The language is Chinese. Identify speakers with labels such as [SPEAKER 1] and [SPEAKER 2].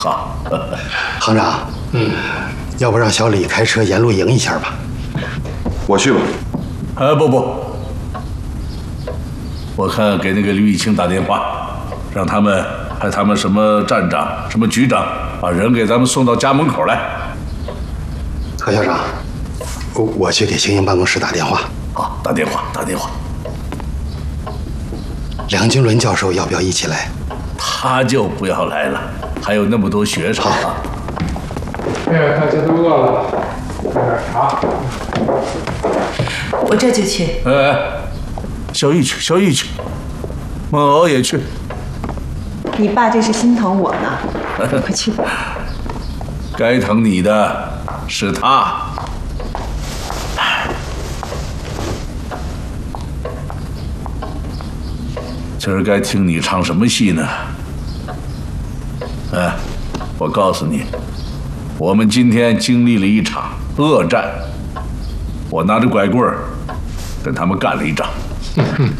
[SPEAKER 1] 好，
[SPEAKER 2] 行长，要不让小李开车沿路迎一下吧？
[SPEAKER 3] 我去吧。
[SPEAKER 1] 不，我看给那个吕以清打电话，让他们派他们什么站长、什么局长，把人给咱们送到家门口来。
[SPEAKER 2] 何校长，我去给青营办公室打电话。
[SPEAKER 1] 好，打电话。
[SPEAKER 2] 梁金伦教授要不要一起来？
[SPEAKER 1] 他就不要来了，还有那么多学生啊。
[SPEAKER 4] 大家都饿了，喝点茶。
[SPEAKER 5] 我这就去。
[SPEAKER 1] 小玉去，孟敖也去。
[SPEAKER 5] 你爸这是心疼我呢，快去吧。
[SPEAKER 1] 该疼你的是他。今儿该听你唱什么戏呢？我告诉你，我们今天经历了一场恶战，我拿着拐棍儿跟他们干了一仗。